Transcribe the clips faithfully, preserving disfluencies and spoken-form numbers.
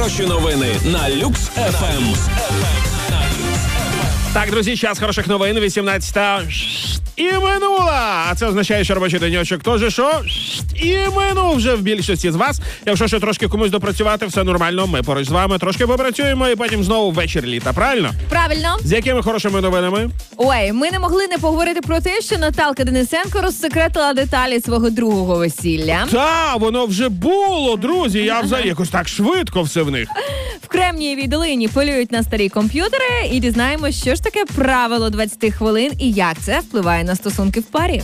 Хороші новини на Люкс еф ем. Так, друзі, час хороших новин. вісімнадцята і минула. А це означає, що робочий денечок теж що? І минув вже в більшості з вас. Якщо ще трошки комусь допрацювати, все нормально. Ми поруч з вами трошки попрацюємо і потім знову вечір літа. Правильно? Правильно. З якими хорошими новинами? Ой, ми не могли не поговорити про те, що Наталка Денисенко розсекретила деталі свого другого весілля. Та, воно вже було, друзі. Я взагалі якось так швидко все в них. В Кремнієвій долині полюють на старі комп'ютери і дізнаємося, що ж таке правило двадцять хвилин і як це впливає на стосунки в парі.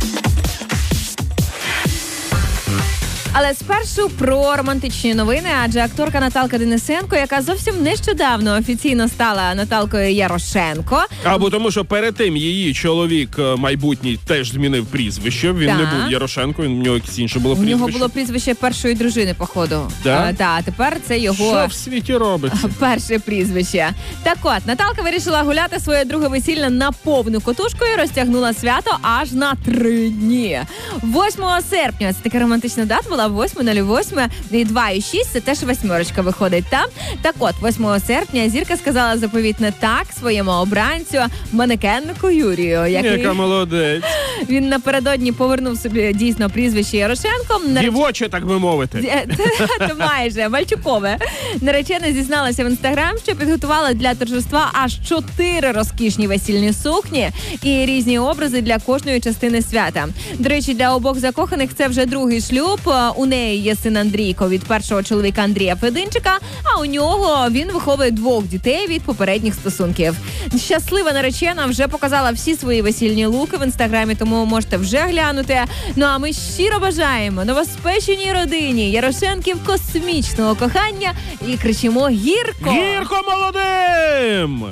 Але спершу про романтичні новини, адже акторка Наталка Денисенко, яка зовсім нещодавно офіційно стала Наталкою Ярошенко. Або тому, що перед тим її чоловік майбутній теж змінив прізвище. Він да. не був Ярошенко, він, у нього якесь інше було прізвище. У нього було прізвище першої дружини, походу. Да? А, та, тепер це його... Що в світі робиться? Перше прізвище. Так от, Наталка вирішила гуляти своє друге весілля на повну котушку і розтягнула свято аж на три дні. восьмого серпня, це така романтична дата була, восьме нуль восьме, і два і шість, це теж восьмерочка виходить там. Так от, восьмого серпня зірка сказала заповітне так своєму обранцю, манекеннику Юрію. Який... Яка молодець. Він напередодні повернув собі дійсно прізвище Ярошенко. Дівоче, так би мовити. Це майже, мальчукове. Наречена зізналася в інстаграм, що підготувала для торжества аж чотири розкішні весільні сукні і різні образи для кожної частини свята. До речі, для обох закоханих це вже другий шлюб. У неї є син Андрійко від першого чоловіка Андрія Фединчика, а у нього він виховує двох дітей від попередніх стосунків. Щаслива наречена вже показала всі свої весільні луки в інстаграмі, тому можете вже глянути. Ну а ми щиро бажаємо новоспеченій родині Ярошенків космічного кохання і кричимо гірко! Гірко молодим!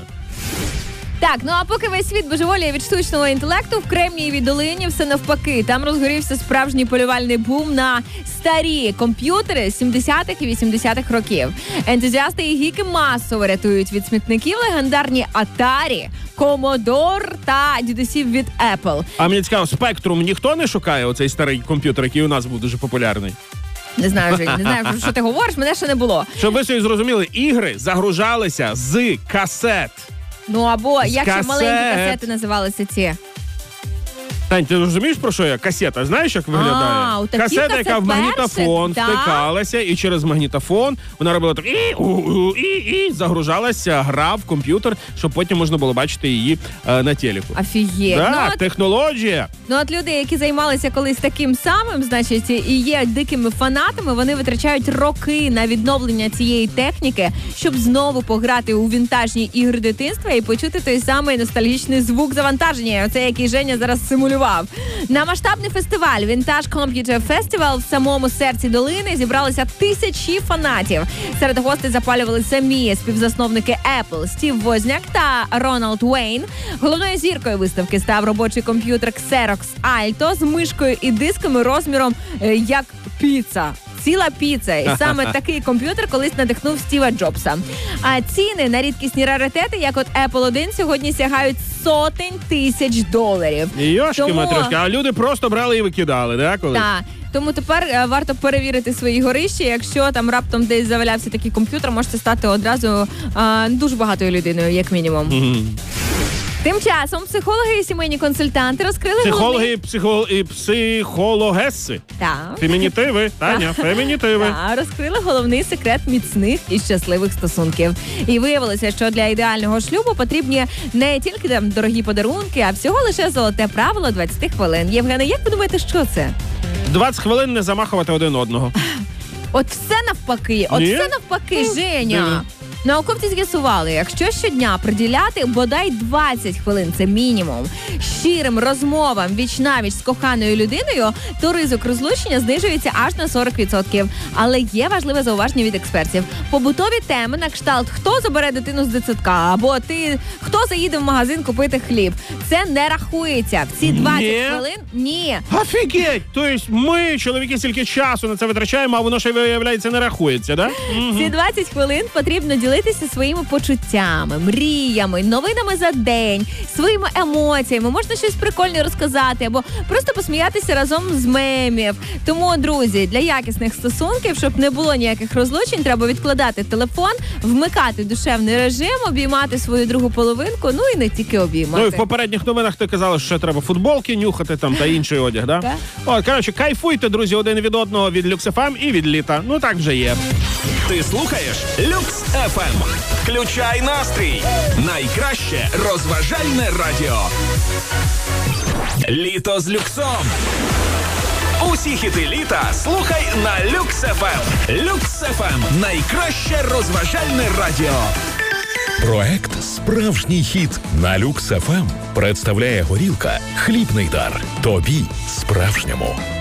Так, ну а поки весь світ божеволіє від штучного інтелекту, в Кремнієвій долині все навпаки. Там розгорівся справжній полювальний бум на старі комп'ютери сімдесятих і вісімдесятих років. Ентузіасти і гіки масово рятують від смітників легендарні Atari, Commodore та дідусів від Apple. А мені цікаво, Spectrum ніхто не шукає оцей старий комп'ютер, який у нас був дуже популярний? Не знаю, Жень, не знаю, про що ти говориш, мене ще не було. Щоб ви собі зрозуміли, ігри загружалися з касет. Ну або, з як ще касет. маленькі касети називалися ці? Тань, ти розумієш, про що я? Касета, знаєш, як виглядає? А, у такі Касета, яка в магнітофон перших, втикалася, і через магнітофон вона робила так і, у, у, і, і загружалася гра в комп'ютер, щоб потім можна було бачити її е, на телеку. Офігеть. Так, Ну, от- технологія. Ну от люди, які займалися колись таким самим, значить, і є дикими фанатами, вони витрачають роки на відновлення цієї техніки, щоб знову пограти у вінтажні ігри дитинства і почути той самий ностальгічний звук завантаження. Оце, який Женя зараз симулював. На масштабний фестиваль Vintage Computer Festival в самому серці долини зібралися тисячі фанатів. Серед гостей запалювали самі співзасновники Apple Стів Возняк та Рональд Уейн. Головною зіркою виставки став робочий комп'ютер Xerox Alto з мишкою і дисками розміром е, як піца. Ціла піца. І саме такий комп'ютер колись надихнув Стіва Джобса. А ціни на рідкісні раритети, як от Apple один, сьогодні сягають сотень тисяч доларів. Йошки Тому- матрешки, а люди просто брали і викидали, да, коли? Так. Тому тепер е, варто перевірити свої горища. Якщо там раптом десь завалявся такий комп'ютер, можете стати одразу е, дуже багатою людиною, як мінімум. Мгм. Тим часом психологи і сімейні консультанти розкрили Психологи і, психо... і психологеси. Так. Фемінітиви, Таня, фемінітиви. Та, розкрили головний секрет міцних і щасливих стосунків. І виявилося, що для ідеального шлюбу потрібні не тільки там дорогі подарунки, а всього лише золоте правило двадцять хвилин. Євгене, як ви думаєте, що це? двадцять хвилин не замахувати один одного. От все навпаки, от Ні? все навпаки, Ну, Женя. диви. Науковці з'ясували, якщо щодня приділяти бодай двадцять хвилин, це мінімум, щирим розмовам віч-навіч з коханою людиною, то ризик розлучення знижується аж на сорок відсотків. Але є важливе зауваження від експертів. Побутові теми на кшталт «хто забере дитину з дитсадка» або «ти хто заїде в магазин купити хліб» – це не рахується. В ці двадцять Ні? хвилин – ні. Офігеть! Тобто ми, чоловіки, стільки часу на це витрачаємо, а воно ще, виявляється, не рахується, да? Ці двадцять хвилин потрібно ділити поділитися своїми почуттями, мріями, новинами за день, своїми емоціями. Можна щось прикольне розказати або просто посміятися разом з мемів. Тому, друзі, для якісних стосунків, щоб не було ніяких розлучень, треба відкладати телефон, вмикати душевний режим, обіймати свою другу половинку, ну і не тільки обіймати. Ну і в попередніх новинах ти казала, що ще треба футболки нюхати там та інший одяг, да? Так. От, коротше, кайфуйте, друзі, один від одного, від Люкс еф ем і від літа. Ну так вже є. Ти слухаєш Люкс еф ем. Включай настрій. Найкраще розважальне радіо. Літо з люксом. Усі хіти літа слухай на Люкс еф ем. Люкс еф ем. Найкраще розважальне радіо. Проект «Справжній хіт» на Люкс еф ем представляє горілка «Хлібний дар». Тобі справжньому.